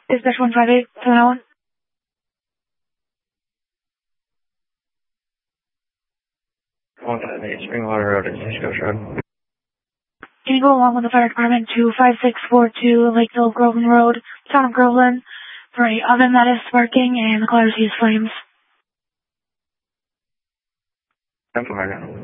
Dispatch 158, 701. Springwater Road and Cisco Road. Can you go along with the fire department to 5642 Lakeville Groveland Road, town of Groveland, for a oven that is sparking and the car sees flames? I'm fine.